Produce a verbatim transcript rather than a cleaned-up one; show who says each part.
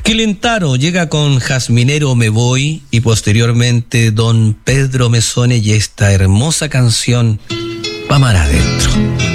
Speaker 1: Quilentaro llega con Jazminero Me Voy y posteriormente Don Pedro Mesone y esta hermosa canción Va Mar Adentro.